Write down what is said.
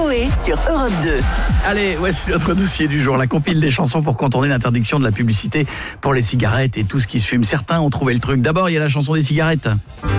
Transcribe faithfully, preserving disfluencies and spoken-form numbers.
Coé sur Europe deux. Allez, voici notre dossier du jour, la compile des chansons pour contourner l'interdiction de la publicité pour les cigarettes et tout ce qui se fume. Certains ont trouvé le truc. D'abord, il y a la chanson des cigarettes.